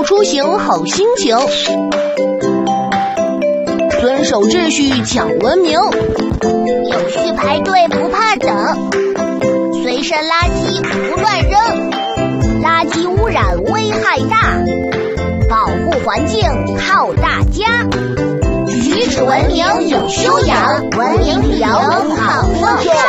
出行好心情，遵守秩序讲文明， 有序排队不怕等，随身垃圾不乱扔，垃圾污染危害大，保护环境靠大家。举止文明有修养，文明旅游好风尚。